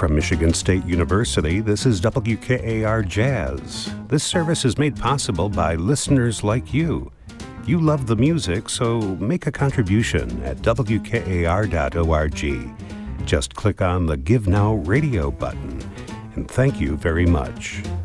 From Michigan State University, this is WKAR Jazz. This service is made possible by listeners like you. You love the music, so make a contribution at WKAR.org. Just click on the Give Now Radio button. And thank you very much.